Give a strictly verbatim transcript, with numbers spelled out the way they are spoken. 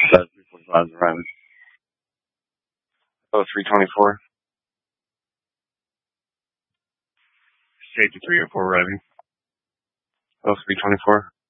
Uh, three forty-five is arriving. Oh, three twenty-four. Safety three oh four arriving. Oh, three twenty-four.